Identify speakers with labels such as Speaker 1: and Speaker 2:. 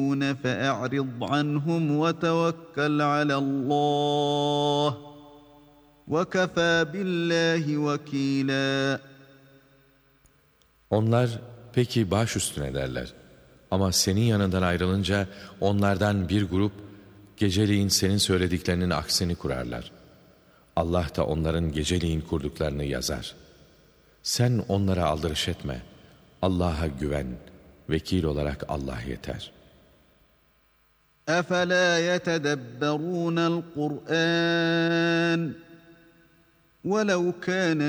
Speaker 1: فَأَعْرِضْ عَنْهُمْ وَتَوَكَّلْ عَلَى اللّٰهِ وَكَفَى بِاللّٰهِ وَكِيلًا.
Speaker 2: Onlar peki baş üstüne derler. Ama senin yanından ayrılınca onlardan bir grup geceliğin senin söylediklerinin aksini kurarlar. Allah da onların geceliğin kurduklarını yazar. Sen onlara aldırış etme. Allah'a güven. Vekil olarak Allah yeter.
Speaker 1: أَفَلَا يَتَدَبَّرُونَ الْقُرْآنَ وَلَوْ كَانَ